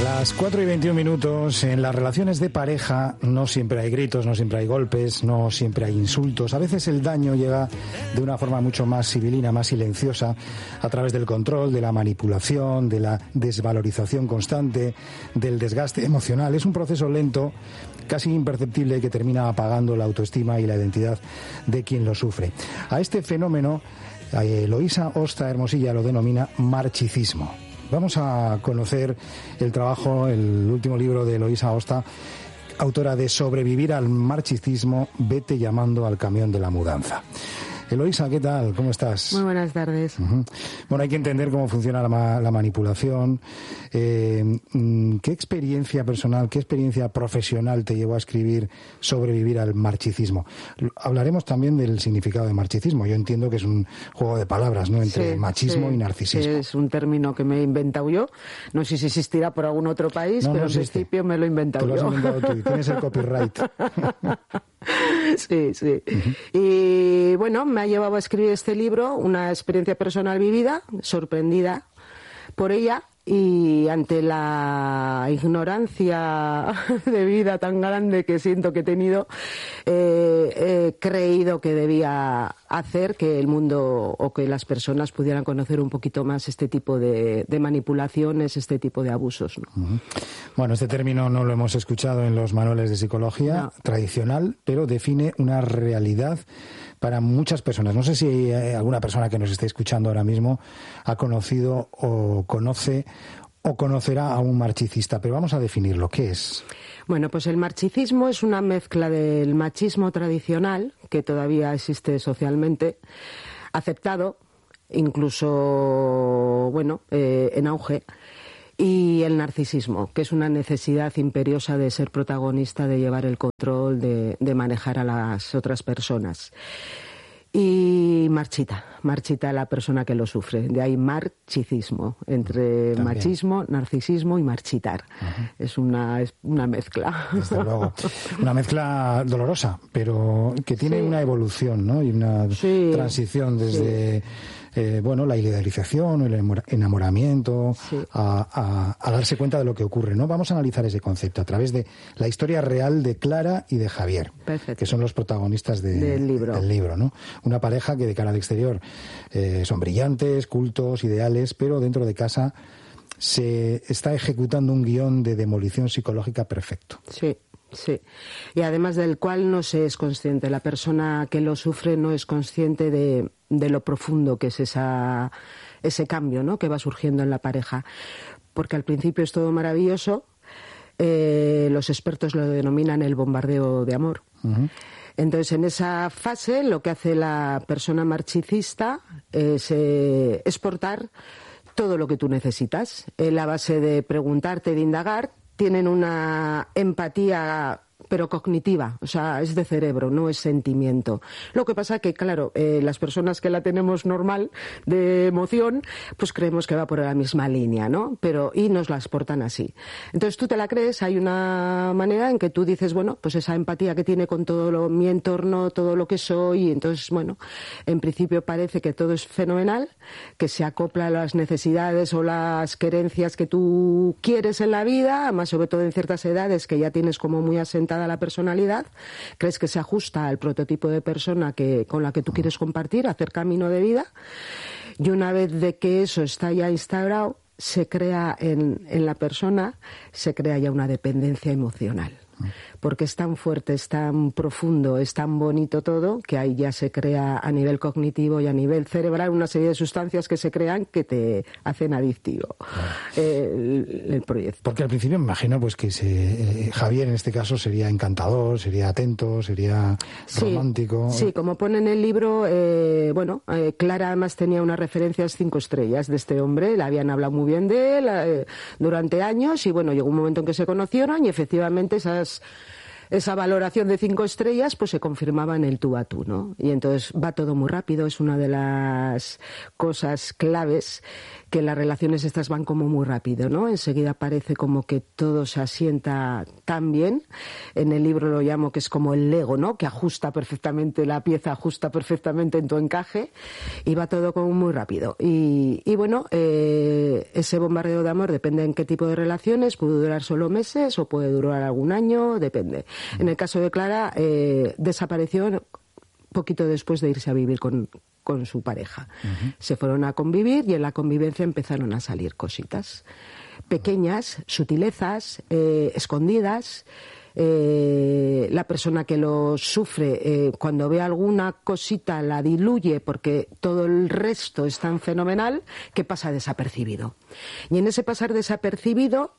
Las 4:21. En las relaciones de pareja no siempre hay gritos, no siempre hay golpes, no siempre hay insultos. A veces el daño llega de una forma mucho más sibilina, más silenciosa, a través del control, de la manipulación, de la desvalorización constante, del desgaste emocional. Es un proceso lento, casi imperceptible, que termina apagando la autoestima y la identidad de quien lo sufre. A este fenómeno, Eloísa Osta Hermosilla lo denomina marchicismo. Vamos a conocer el trabajo, el último libro de Eloísa Osta, autora de Sobrevivir al marchicismo, vete llamando al camión de la mudanza. Eloísa, ¿qué tal? ¿Cómo estás? Muy buenas tardes. Bueno, hay que entender cómo funciona la manipulación. ¿Qué experiencia personal, qué experiencia profesional te llevó a escribir Sobrevivir al marchicismo? Hablaremos también del significado de marchicismo. Yo entiendo que es un juego de palabras, ¿no?, entre machismo y narcisismo. Es un término que me he inventado yo. No sé si existirá por algún otro país, pero en principio me lo he inventado yo. Te lo has inventado tú y tienes el copyright. Sí. Y bueno, me ha llevado a escribir este libro, una experiencia personal vivida, sorprendida por ella, y ante la ignorancia de vida tan grande que siento que he tenido, he creído que debía hacer que el mundo o que las personas pudieran conocer un poquito más este tipo de manipulaciones, este tipo de abusos, ¿no? Bueno, este término no lo hemos escuchado en los manuales de psicología tradicional, pero define una realidad para muchas personas. No sé si alguna persona que nos esté escuchando ahora mismo ha conocido o conoce o conocerá a un marchicista, pero vamos a definirlo. ¿Qué es? Bueno, pues el marchicismo es una mezcla del machismo tradicional, que todavía existe socialmente, aceptado, incluso, en auge, y el narcisismo, que es una necesidad imperiosa de ser protagonista, de llevar el control, de manejar a las otras personas. Y marchita la persona que lo sufre. De ahí marchicismo, entre también machismo, narcisismo y marchitar. Es una mezcla. Desde luego. Una mezcla dolorosa, pero que tiene una evolución, ¿no? Y una transición desde la idealización, el enamoramiento, a darse cuenta de lo que ocurre, ¿no? Vamos a analizar ese concepto a través de la historia real de Clara y de Javier. Perfecto. Que son los protagonistas del libro, ¿no? Una pareja que de cara al exterior son brillantes, cultos, ideales, pero dentro de casa se está ejecutando un guión de demolición psicológica perfecto. Sí. Y además del cual no se es consciente. La persona que lo sufre no es consciente de lo profundo que es ese cambio, ¿no?, que va surgiendo en la pareja. Porque al principio es todo maravilloso. Los expertos lo denominan el bombardeo de amor. Entonces, en esa fase, lo que hace la persona marchicista es exportar todo lo que tú necesitas. En la base de preguntarte, de indagar, tienen una empatía, pero cognitiva, o sea, es de cerebro, no es sentimiento. Lo que pasa que, claro, las personas que la tenemos normal, de emoción, pues creemos que va por la misma línea, ¿no? Y nos la exportan así. Entonces tú te la crees, hay una manera en que tú dices, bueno, pues esa empatía que tiene con todo mi entorno, todo lo que soy, y entonces, bueno, en principio parece que todo es fenomenal, que se acopla a las necesidades o las querencias que tú quieres en la vida, más sobre todo en ciertas edades que ya tienes como muy asentada la personalidad, crees que se ajusta al prototipo de persona con la que tú quieres compartir, hacer camino de vida, y una vez de que eso está ya instaurado, se crea en la persona, se crea ya una dependencia emocional. Porque es tan fuerte, es tan profundo, es tan bonito todo, que ahí ya se crea a nivel cognitivo y a nivel cerebral una serie de sustancias que se crean que te hacen adictivo el proyecto. Porque al principio me imagino pues que Javier en este caso sería encantador, sería atento, sería romántico. Sí, como pone en el libro, Clara además tenía unas referencias 5 estrellas de este hombre, le habían hablado muy bien de él durante años y bueno, llegó un momento en que se conocieron y efectivamente esas esa valoración de 5 estrellas, pues se confirmaba en el tú a tú, ¿no? Y entonces va todo muy rápido, es una de las cosas claves, que las relaciones estas van como muy rápido, ¿no? Enseguida parece como que todo se asienta tan bien. En el libro lo llamo que es como el Lego, ¿no? Que ajusta perfectamente, la pieza ajusta perfectamente en tu encaje y va todo como muy rápido. Y bueno, ese bombardeo de amor depende en qué tipo de relaciones, puede durar solo meses o puede durar algún año, depende. En el caso de Clara, desapareció poquito después de irse a vivir con su pareja. Se fueron a convivir y en la convivencia empezaron a salir cositas pequeñas, sutilezas, escondidas. La persona que lo sufre, cuando ve alguna cosita la diluye porque todo el resto es tan fenomenal que pasa desapercibido. Y en ese pasar desapercibido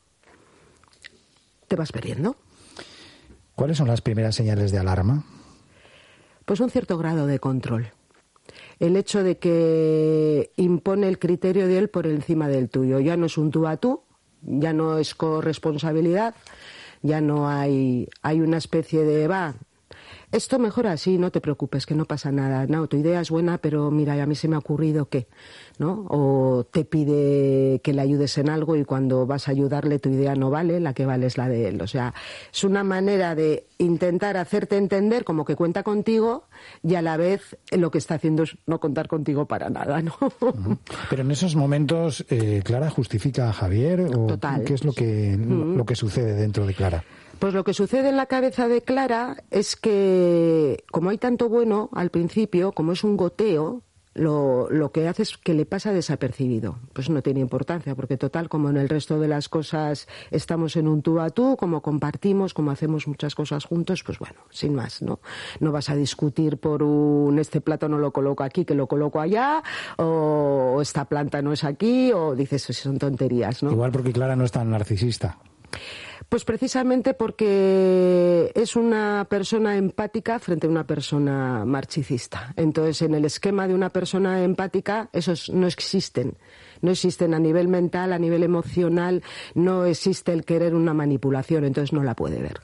te vas perdiendo. ¿Cuáles son las primeras señales de alarma? Pues un cierto grado de control. El hecho de que impone el criterio de él por encima del tuyo. Ya no es un tú a tú, ya no es corresponsabilidad, ya no hay una especie de esto mejor así, no te preocupes, que no pasa nada. No, tu idea es buena, pero mira, a mí se me ha ocurrido que, ¿no? O te pide que le ayudes en algo y cuando vas a ayudarle tu idea no vale, la que vale es la de él. O sea, es una manera de intentar hacerte entender como que cuenta contigo y a la vez lo que está haciendo es no contar contigo para nada, ¿no? Pero en esos momentos, ¿Clara justifica a Javier? ¿O total. qué es lo que sucede dentro de Clara? Pues lo que sucede en la cabeza de Clara es que, como hay tanto bueno al principio, como es un goteo, lo que hace es que le pasa desapercibido. Pues no tiene importancia, porque total, como en el resto de las cosas estamos en un tú a tú, como compartimos, como hacemos muchas cosas juntos, pues bueno, sin más, ¿no? No vas a discutir por este plato no lo coloco aquí, que lo coloco allá, o esta planta no es aquí, o dices, son tonterías, ¿no? Igual porque Clara no es tan narcisista. Pues precisamente porque es una persona empática frente a una persona narcisista. Entonces, en el esquema de una persona empática, esos no existen. No existen a nivel mental, a nivel emocional, no existe el querer una manipulación, entonces no la puede ver.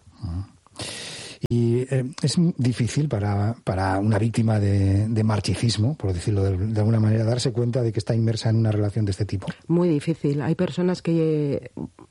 Y es difícil para una víctima de narcisismo, por decirlo de alguna manera, darse cuenta de que está inmersa en una relación de este tipo. Muy difícil. Hay personas que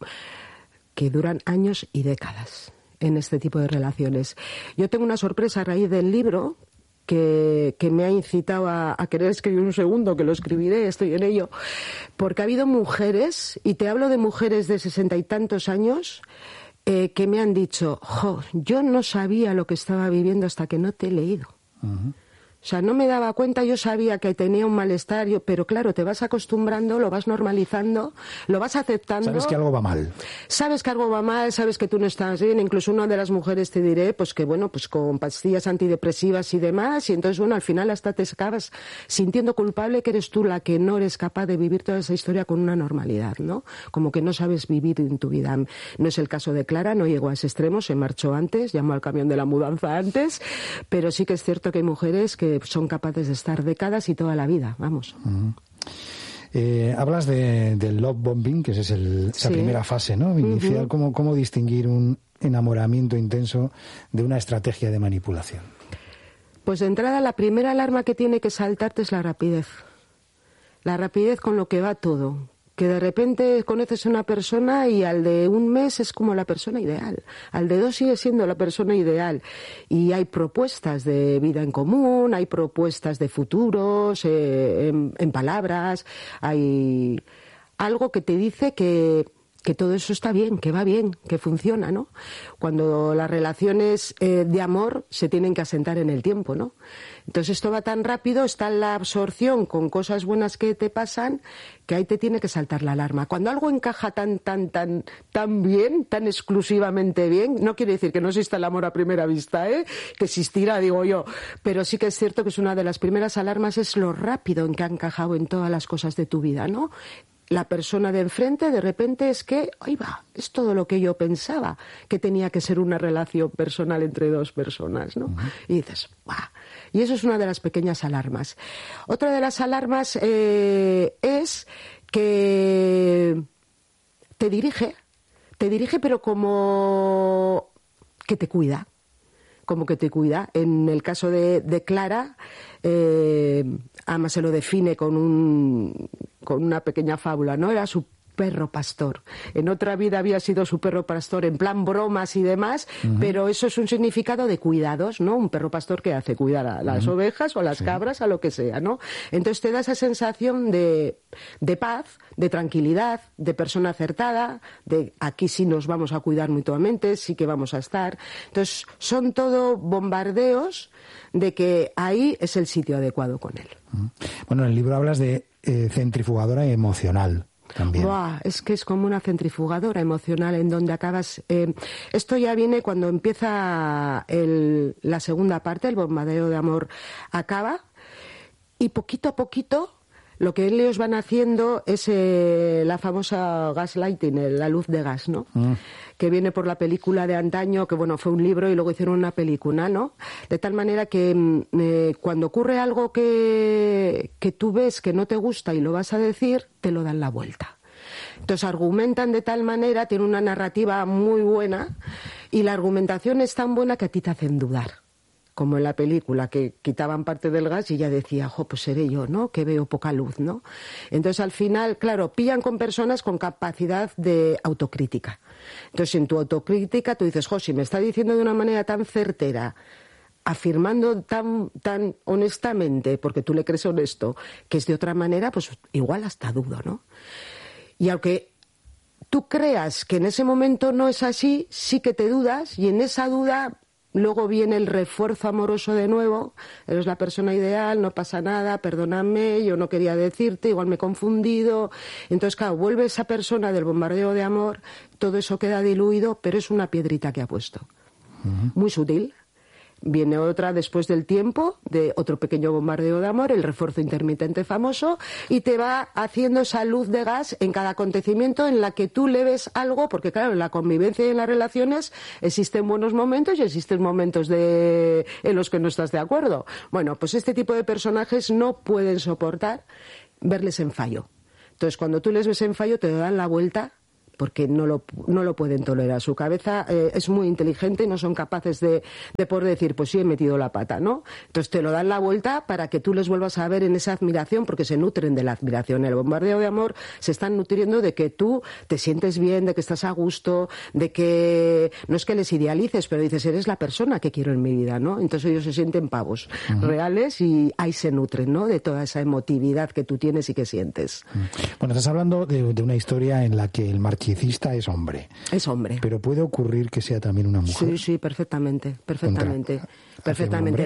duran años y décadas en este tipo de relaciones. Yo tengo una sorpresa a raíz del libro que me ha incitado a querer escribir un segundo, que lo escribiré, estoy en ello, porque ha habido mujeres, y te hablo de mujeres de 60 y tantos años, que me han dicho, yo no sabía lo que estaba viviendo hasta que no te he leído. Uh-huh. O sea, no me daba cuenta, yo sabía que tenía un malestar, pero claro, te vas acostumbrando, lo vas normalizando, lo vas aceptando. Sabes que algo va mal. Sabes que algo va mal, sabes que tú no estás bien. Incluso una de las mujeres te diré, pues que bueno, pues con pastillas antidepresivas y demás, y entonces bueno, al final hasta te acabas sintiendo culpable que eres tú la que no eres capaz de vivir toda esa historia con una normalidad, ¿no? Como que no sabes vivir en tu vida. No es el caso de Clara, no llegó a ese extremo, se marchó antes, llamó al camión de la mudanza antes, pero sí que es cierto que hay mujeres que son capaces de estar décadas y toda la vida, vamos. Uh-huh. Hablas del love bombing, que esa sí. Primera fase, ¿no? Inicial. Uh-huh. ¿Cómo distinguir un enamoramiento intenso de una estrategia de manipulación? Pues de entrada, la primera alarma que tiene que saltarte es la rapidez. La rapidez con lo que va todo. Que de repente conoces a una persona y al de un mes es como la persona ideal. Al de 2 sigue siendo la persona ideal. Y hay propuestas de vida en común, hay propuestas de futuros, en palabras, hay algo que te dice que todo eso está bien, que va bien, que funciona, ¿no? Cuando las relaciones de amor se tienen que asentar en el tiempo, ¿no? Entonces esto va tan rápido, está la absorción con cosas buenas que te pasan, que ahí te tiene que saltar la alarma. Cuando algo encaja tan bien, tan exclusivamente bien, no quiere decir que no exista el amor a primera vista, que existirá, digo yo, pero sí que es cierto que es una de las primeras alarmas, es lo rápido en que ha encajado en todas las cosas de tu vida, ¿no? La persona de enfrente de repente es que, ahí va, es todo lo que yo pensaba que tenía que ser una relación personal entre dos personas, ¿no? Uh-huh. Y dices, ¡buah! Y eso es una de las pequeñas alarmas. Otra de las alarmas es que te dirige, pero como que te cuida. Como que te cuida. En el caso de Clara, además se lo define con una pequeña fábula, ¿no? Era su perro pastor. En otra vida había sido su perro pastor en plan bromas y demás, pero eso es un significado de cuidados, ¿no? Un perro pastor que hace cuidar a las ovejas o a las cabras, a lo que sea, ¿no? Entonces te da esa sensación de paz, de tranquilidad, de persona acertada, de aquí sí nos vamos a cuidar mutuamente, sí que vamos a estar. Entonces son todo bombardeos de que ahí es el sitio adecuado con él. Bueno, en el libro hablas de centrifugadora emocional. También. Buah, es que es como una centrifugadora emocional en donde acabas... esto ya viene cuando empieza la segunda parte, el bombardeo de amor acaba, y poquito a poquito lo que ellos van haciendo es la famosa gaslighting, la luz de gas, ¿no? Que viene por la película de antaño, que bueno, fue un libro y luego hicieron una película, ¿no? De tal manera que cuando ocurre algo que tú ves que no te gusta y lo vas a decir, te lo dan la vuelta. Entonces argumentan de tal manera, tienen una narrativa muy buena y la argumentación es tan buena que a ti te hacen dudar. Como en la película, que quitaban parte del gas y ya decía, pues seré yo, ¿no? Que veo poca luz, ¿no? Entonces, al final, claro, pillan con personas con capacidad de autocrítica. Entonces, en tu autocrítica, tú dices, si me está diciendo de una manera tan certera, afirmando tan honestamente, porque tú le crees honesto, que es de otra manera, pues igual hasta dudo, ¿no? Y aunque tú creas que en ese momento no es así, sí que te dudas, y en esa duda... Luego viene el refuerzo amoroso de nuevo, eres la persona ideal, no pasa nada, perdóname, yo no quería decirte, igual me he confundido. Entonces, claro, vuelve esa persona del bombardeo de amor, todo eso queda diluido, pero es una piedrita que ha puesto. Muy sutil. Viene otra después del tiempo, de otro pequeño bombardeo de amor, el refuerzo intermitente famoso, y te va haciendo esa luz de gas en cada acontecimiento en la que tú le ves algo, porque claro, en la convivencia y en las relaciones existen buenos momentos y existen momentos en los que no estás de acuerdo. Bueno, pues este tipo de personajes no pueden soportar verles en fallo. Entonces, cuando tú les ves en fallo, te dan la vuelta, porque no lo pueden tolerar. Su cabeza es muy inteligente y no son capaces de poder decir, pues sí, he metido la pata, ¿no? Entonces te lo dan la vuelta para que tú les vuelvas a ver en esa admiración, porque se nutren de la admiración. El bombardeo de amor se están nutriendo de que tú te sientes bien, de que estás a gusto, de que no es que les idealices, pero dices, eres la persona que quiero en mi vida, ¿no? Entonces ellos se sienten pavos reales y ahí se nutren, ¿no? De toda esa emotividad que tú tienes y que sientes. Bueno, estás hablando de una historia en la que el narcisista es hombre. Es hombre. Pero puede ocurrir que sea también una mujer. Sí, perfectamente. Perfectamente.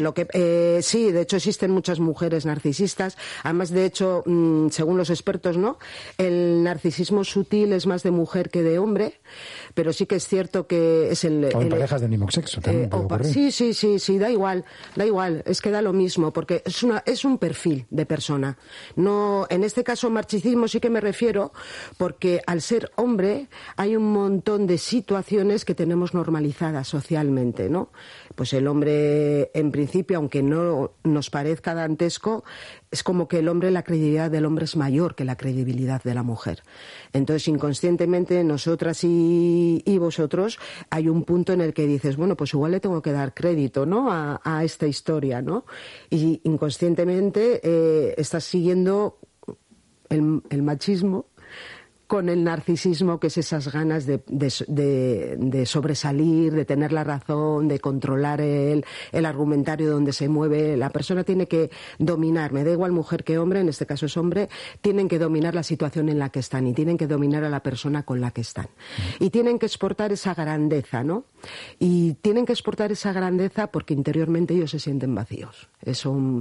Sí, de hecho existen muchas mujeres narcisistas. Además, de hecho, según los expertos, ¿no? El narcisismo sutil es más de mujer que de hombre, pero sí que es cierto que es o en parejas del mismo sexo también puede ocurrir. Sí, da igual. Es que da lo mismo, porque es un perfil de persona. No, en este caso, narcisismo sí que me refiero, porque al ser hombre hay un montón de situaciones que tenemos normalizadas socialmente, ¿no? Pues el hombre, en principio, aunque no nos parezca dantesco, es como que la credibilidad del hombre es mayor que la credibilidad de la mujer. Entonces, inconscientemente, nosotras y vosotros, hay un punto en el que dices, bueno, pues igual le tengo que dar crédito, ¿no? A esta historia, ¿no? Y inconscientemente estás siguiendo el machismo con el narcisismo, que es esas ganas de sobresalir, de tener la razón, de controlar el argumentario donde se mueve. La persona tiene que dominar, me da igual mujer que hombre, en este caso es hombre, tienen que dominar la situación en la que están y tienen que dominar a la persona con la que están. Y tienen que exportar esa grandeza, ¿no? Y tienen que exportar esa grandeza porque interiormente ellos se sienten vacíos. Es un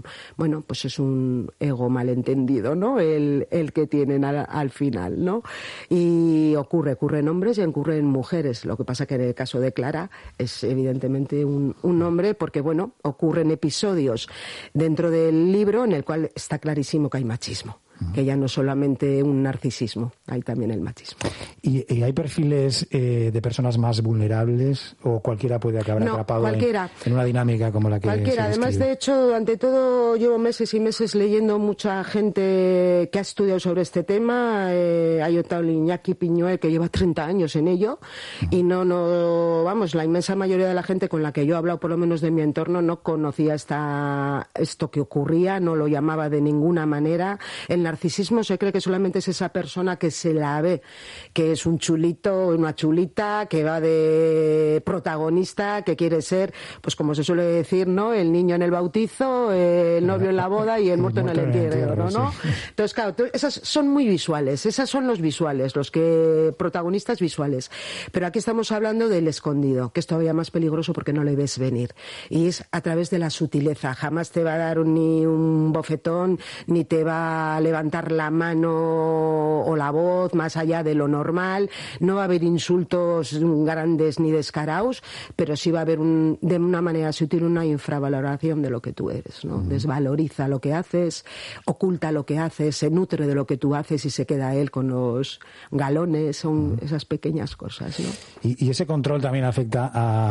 ego malentendido, ¿no? El que tienen al final, ¿no? Y ocurre en hombres y ocurre en mujeres. Lo que pasa que en el caso de Clara es evidentemente un hombre, porque bueno, ocurren episodios dentro del libro en el cual está clarísimo que hay machismo, que ya no es solamente un narcisismo, hay también el machismo. ¿Y hay perfiles de personas más vulnerables o cualquiera puede acabar atrapado en una dinámica como la que cualquiera? Además, de hecho, ante todo, llevo meses y meses leyendo mucha gente que ha estudiado sobre este tema. Hay otro Iñaki Piñuel que lleva 30 años en ello y vamos, la inmensa mayoría de la gente con la que yo he hablado, por lo menos de mi entorno, no conocía esto que ocurría, no lo llamaba de ninguna manera. El narcisismo se cree que solamente es esa persona que se la ve, que es un chulito, una chulita, que va de protagonista, que quiere ser, pues como se suele decir, ¿no? El niño en el bautizo, el novio en la boda y el muerto en el entierro, ¿no? Sí. Entonces, claro, esas son muy visuales, esas son los visuales, protagonistas visuales. Pero aquí estamos hablando del escondido, que es todavía más peligroso porque no le ves venir. Y es a través de la sutileza. Jamás te va a dar ni un bofetón, ni te va a levantar la mano o la voz más allá de lo normal. No va a haber insultos grandes ni descarados, pero sí va a haber de una manera sutil una infravaloración de lo que tú eres, ¿no? Desvaloriza lo que haces, oculta lo que haces, se nutre de lo que tú haces y se queda él con los galones. Son esas pequeñas cosas, ¿no? ¿Y ese control también afecta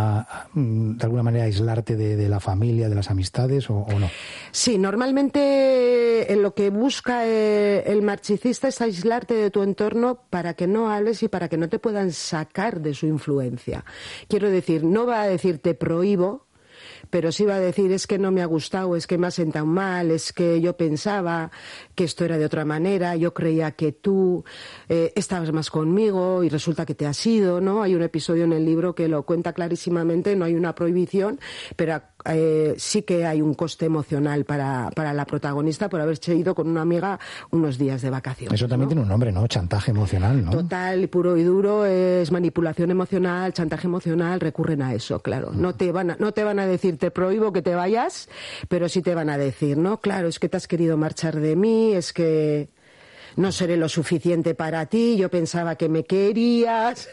de alguna manera, a aislarte de la familia, de las amistades o no? Sí, normalmente lo que busca el narcisista es aislarte de tu entorno para que no hables y para que no te puedan sacar de su influencia. Quiero decir, no va a decir te prohíbo, pero sí va a decir es que no me ha gustado, es que me ha sentado mal, es que yo pensaba que esto era de otra manera, yo creía que tú estabas más conmigo y resulta que te has ido, ¿no? Hay un episodio en el libro que lo cuenta clarísimamente, no hay una prohibición, pero sí que hay un coste emocional para la protagonista por haberse ido con una amiga unos días de vacaciones. Eso también, ¿no? Tiene un nombre, ¿no? Chantaje emocional, ¿no? Total, puro y duro, es manipulación emocional, chantaje emocional, recurren a eso, claro. No te van a decir te prohíbo que te vayas, pero sí te van a decir, ¿no? Claro, es que te has querido marchar de mí, es que no seré lo suficiente para ti, yo pensaba que me querías,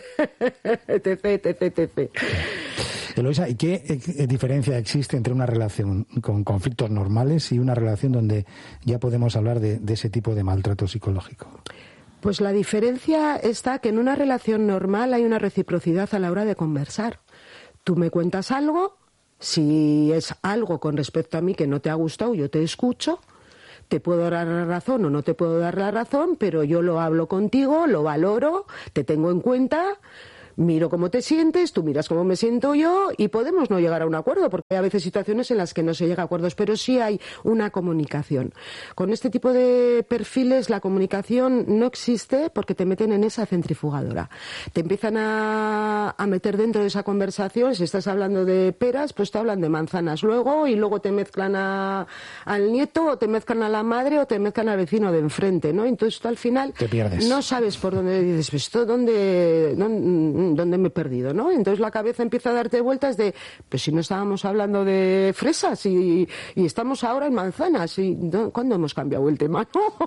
etc. Eloisa, ¿y qué diferencia existe entre una relación con conflictos normales y una relación donde ya podemos hablar de ese tipo de maltrato psicológico? Pues la diferencia está que en una relación normal hay una reciprocidad a la hora de conversar. Tú me cuentas algo, si es algo con respecto a mí que no te ha gustado, yo te escucho, te puedo dar la razón o no te puedo dar la razón, pero yo lo hablo contigo, lo valoro, te tengo en cuenta, miro cómo te sientes, tú miras cómo me siento yo y podemos no llegar a un acuerdo, porque hay a veces situaciones en las que no se llega a acuerdos, pero sí hay una comunicación. Con este tipo de perfiles la comunicación no existe porque te meten en esa centrifugadora. Te empiezan a meter dentro de esa conversación, si estás hablando de peras, pues te hablan de manzanas luego y luego te mezclan al nieto o te mezclan a la madre o te mezclan al vecino de enfrente, ¿no? Entonces tú al final te pierdes. No sabes por dónde dices, pues esto dónde me he perdido, ¿no? Entonces la cabeza empieza a darte vueltas de, pues si no estábamos hablando de fresas y estamos ahora en manzanas, y ¿cuándo hemos cambiado el tema?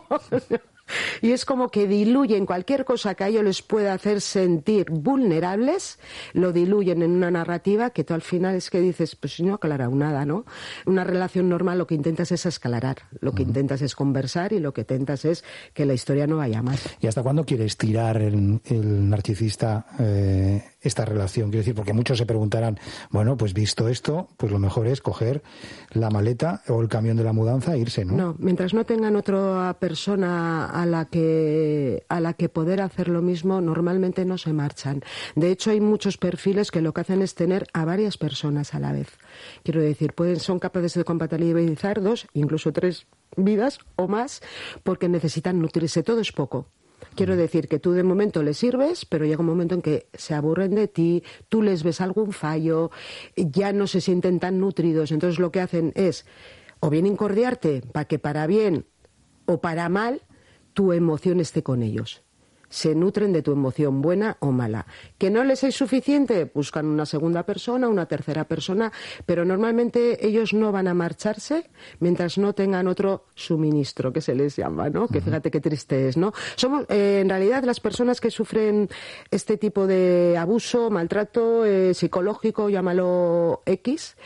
Y es como que diluyen cualquier cosa que a ellos les pueda hacer sentir vulnerables, lo diluyen en una narrativa que tú al final es que dices, pues no ha aclarado nada, ¿no? Una relación normal lo que intentas es escalarar, lo que intentas es conversar y lo que intentas es que la historia no vaya más. ¿Y hasta cuándo quiere estirar el narcisista esta relación? Quiero decir, porque muchos se preguntarán, bueno, pues visto esto, pues lo mejor es coger la maleta o el camión de la mudanza e irse, ¿no? No, mientras no tengan otra persona a la que poder hacer lo mismo, normalmente no se marchan. De hecho, hay muchos perfiles que lo que hacen es tener a varias personas a la vez. Quiero decir, son capaces de compatibilizar 2, incluso 3 vidas o más, porque necesitan nutrirse. Todo es poco. Quiero decir que tú de momento les sirves, pero llega un momento en que se aburren de ti, tú les ves algún fallo, ya no se sienten tan nutridos. Entonces lo que hacen es o bien incordiarte para que para bien o para mal tu emoción esté con ellos. Se nutren de tu emoción, buena o mala. ¿Que no les es suficiente? Buscan una segunda persona, una tercera persona, pero normalmente ellos no van a marcharse mientras no tengan otro suministro, que se les llama, ¿no? Que fíjate qué triste es, ¿no? Somos, en realidad, las personas que sufren este tipo de abuso, maltrato psicológico, llámalo X,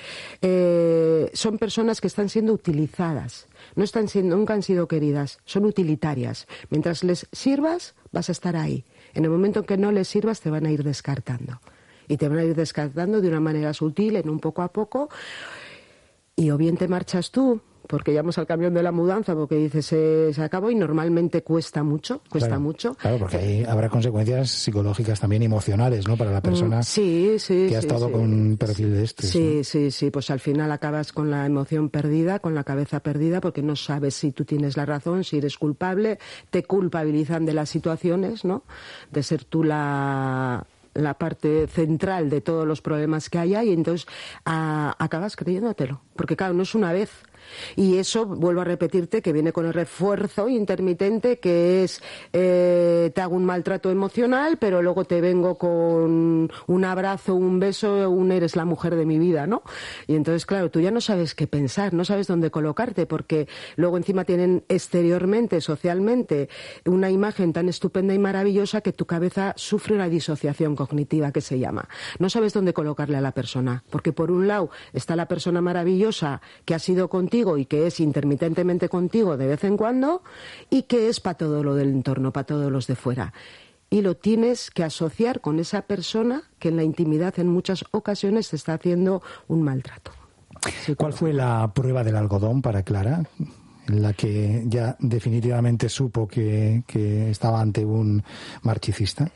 son personas que están siendo utilizadas. Nunca han sido queridas, son utilitarias. Mientras les sirvas, vas a estar ahí. En el momento en que no les sirvas, te van a ir descartando. Y te van a ir descartando de una manera sutil, en un poco a poco. Y o bien te marchas tú, porque llamas al camión de la mudanza, porque dices se acabó, y normalmente cuesta mucho. Claro, porque ahí habrá consecuencias psicológicas también emocionales, ¿no? Para la persona que ha estado con un perfil de este. Sí, pues al final acabas con la emoción perdida, con la cabeza perdida, porque no sabes si tú tienes la razón, si eres culpable, te culpabilizan de las situaciones, ¿no? De ser tú la parte central de todos los problemas que haya, y entonces acabas creyéndotelo, porque claro, no es una vez. Y eso, vuelvo a repetirte, que viene con el refuerzo intermitente, que es te hago un maltrato emocional, pero luego te vengo con un abrazo, un beso, eres la mujer de mi vida, ¿no? Y entonces, claro, tú ya no sabes qué pensar, no sabes dónde colocarte, porque luego encima tienen exteriormente, socialmente, una imagen tan estupenda y maravillosa que tu cabeza sufre una disociación cognitiva, que se llama. No sabes dónde colocarle a la persona, porque por un lado está la persona maravillosa que ha sido contigo y que es intermitentemente contigo de vez en cuando, y que es para todo lo del entorno, para todos los de fuera. Y lo tienes que asociar con esa persona que en la intimidad en muchas ocasiones te está haciendo un maltrato. ¿Cuál fue la prueba del algodón para Clara, en la que ya definitivamente supo que estaba ante un narcisista?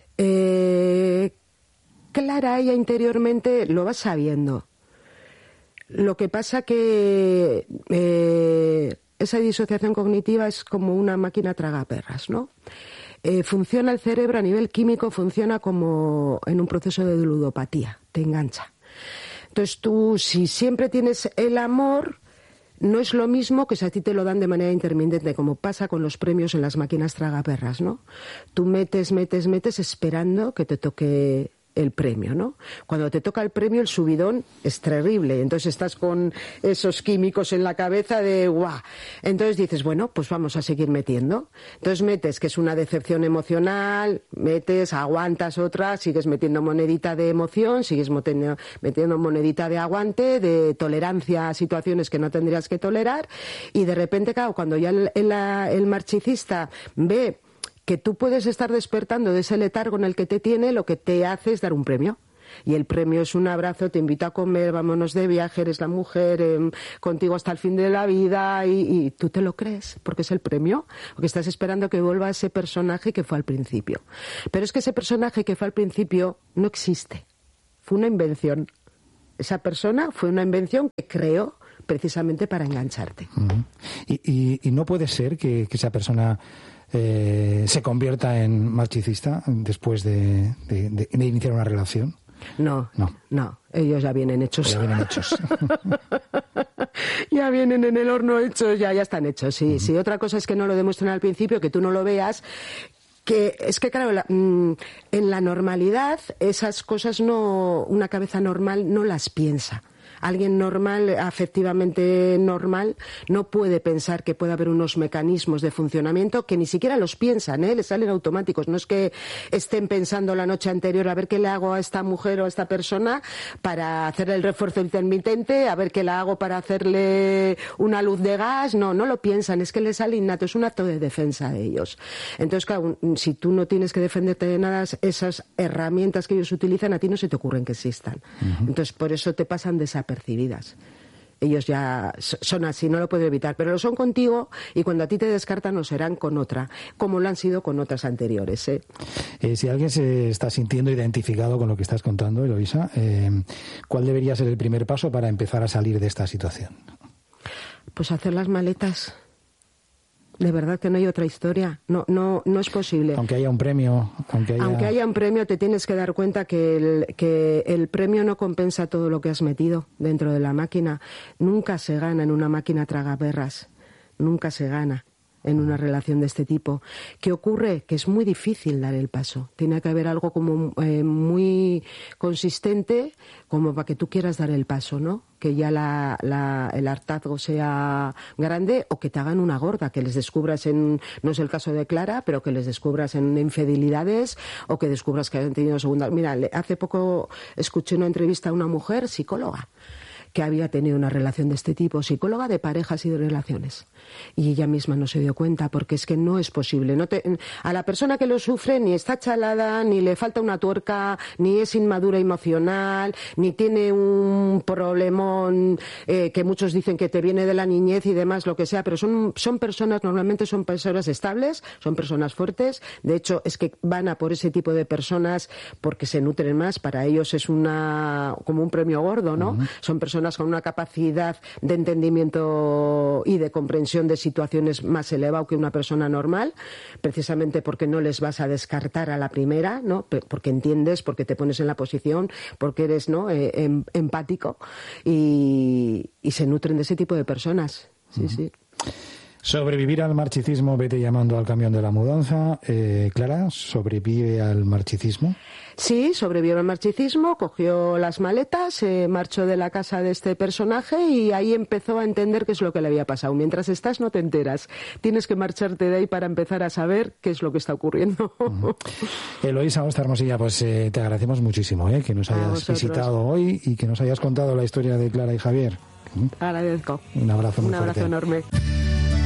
Clara, ella interiormente lo va sabiendo. Lo que pasa que esa disociación cognitiva es como una máquina tragaperras, ¿no? Funciona el cerebro a nivel químico, funciona como en un proceso de ludopatía, te engancha. Entonces tú, si siempre tienes el amor, no es lo mismo que si a ti te lo dan de manera intermitente, como pasa con los premios en las máquinas tragaperras, ¿no? Tú metes esperando que te toque el premio, ¿no? Cuando te toca el premio, el subidón es terrible. Entonces estás con esos químicos en la cabeza de ¡guau! Entonces dices, bueno, pues vamos a seguir metiendo. Entonces metes, que es una decepción emocional, aguantas otra, sigues metiendo monedita de emoción, sigues metiendo monedita de aguante, de tolerancia a situaciones que no tendrías que tolerar, y de repente, claro, cuando ya el narcisista ve que tú puedes estar despertando de ese letargo en el que te tiene, lo que te hace es dar un premio. Y el premio es un abrazo, te invito a comer, vámonos de viaje, eres la mujer, contigo hasta el fin de la vida, y tú te lo crees, porque es el premio, porque estás esperando que vuelva ese personaje que fue al principio. Pero es que ese personaje que fue al principio no existe, fue una invención. Esa persona fue una invención que creó precisamente para engancharte. Uh-huh. Y no puede ser que esa persona se convierta en narcisista después de iniciar una relación. No, ellos ya vienen hechos. Ya vienen en el horno hechos, ya están hechos, sí. Uh-huh. Sí, otra cosa es que no lo demuestren al principio, que tú no lo veas. Que es que, claro, en la normalidad esas cosas una cabeza normal no las piensa. Alguien normal, afectivamente normal, no puede pensar que puede haber unos mecanismos de funcionamiento que ni siquiera los piensan, les salen automáticos. No es que estén pensando la noche anterior a ver qué le hago a esta mujer o a esta persona para hacerle el refuerzo intermitente, a ver qué le hago para hacerle una luz de gas. No lo piensan, es que les sale innato, es un acto de defensa de ellos. Entonces, claro, si tú no tienes que defenderte de nada, esas herramientas que ellos utilizan a ti no se te ocurren que existan. Uh-huh. Entonces, por eso te pasan desapercibidas. Ellos ya son así, no lo puedo evitar, pero lo son contigo, y cuando a ti te descartan lo serán con otra, como lo han sido con otras anteriores. Si alguien se está sintiendo identificado con lo que estás contando, Eloisa, ¿cuál debería ser el primer paso para empezar a salir de esta situación? Pues hacer las maletas. De verdad que no hay otra historia. No es posible. Aunque haya un premio. Aunque haya un premio, te tienes que dar cuenta que el premio no compensa todo lo que has metido dentro de la máquina. Nunca se gana en una máquina tragaperras. Nunca se gana en una relación de este tipo. ¿Qué ocurre? Que es muy difícil dar el paso. Tiene que haber algo como muy consistente como para que tú quieras dar el paso, ¿no? Que ya el hartazgo sea grande, o que te hagan una gorda, que les descubras no es el caso de Clara, pero que les descubras en infidelidades, o que descubras que han tenido segunda. Mira, hace poco escuché una entrevista a una mujer psicóloga que había tenido una relación de este tipo, psicóloga de parejas y de relaciones. Y ella misma no se dio cuenta, porque es que no es posible. A la persona que lo sufre ni está chalada, ni le falta una tuerca, ni es inmadura emocional, ni tiene un problemón que muchos dicen que te viene de la niñez y demás, lo que sea, pero son personas, normalmente son personas estables, son personas fuertes. De hecho, es que van a por ese tipo de personas porque se nutren más. Para ellos es como un premio gordo, ¿no? Uh-huh. Son personas con una capacidad de entendimiento y de comprensión de situaciones más elevado que una persona normal, precisamente porque no les vas a descartar a la primera, ¿no? Porque entiendes, porque te pones en la posición, porque eres, ¿no? Empático, y se nutren de ese tipo de personas. Sí, sí. Sobrevivir al marchicismo, vete llamando al camión de la mudanza. Clara, ¿sobrevive al marchicismo? Sí, sobrevivió al marchicismo, cogió las maletas, marchó de la casa de este personaje y ahí empezó a entender qué es lo que le había pasado. Mientras estás no te enteras. Tienes que marcharte de ahí para empezar a saber qué es lo que está ocurriendo. Uh-huh. Eloísa Osta Hermosilla, pues te agradecemos muchísimo que nos hayas visitado hoy y que nos hayas contado la historia de Clara y Javier. Agradezco. Un abrazo muy fuerte. Un abrazo enorme.